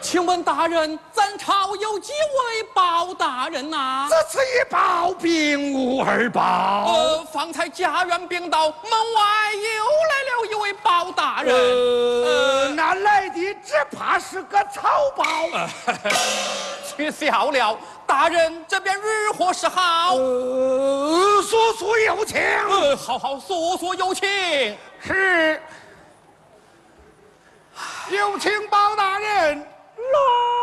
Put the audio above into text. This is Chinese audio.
请问大人，咱朝有几位包大人呐？ 这次一包并无二包。 方才家园禀道，门外又来了一位包大人。 那来的只怕是个草包。 取笑了，大人这边如何是好？ 速速有请。 好好，速速有请。 是，有请包大人来。